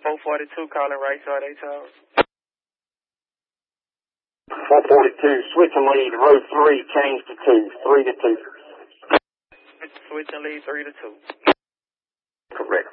442 calling right side 8 towers. 442, switch and lead, row 3, change to 2, 3 to 2. Switch and lead 3 to 2. Correct.